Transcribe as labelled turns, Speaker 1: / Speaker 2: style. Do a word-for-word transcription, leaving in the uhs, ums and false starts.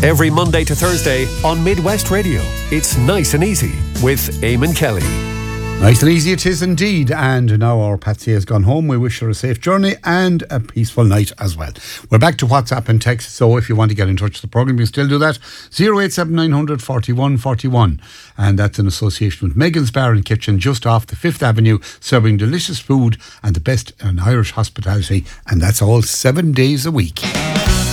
Speaker 1: Every Monday to Thursday on Midwest Radio. It's Nice and Easy with Eamon Kelly.
Speaker 2: Nice and easy it is indeed. And now our Patsy has gone home. We wish her a safe journey and a peaceful night as well. We're back to WhatsApp and text, so if you want to get in touch with the programme, you can still do that. zero eight seven nine hundred forty-one forty-one. And that's in association with Megan's Bar and Kitchen, just off the Fifth Avenue, serving delicious food and the best in Irish hospitality. And that's all seven days a week.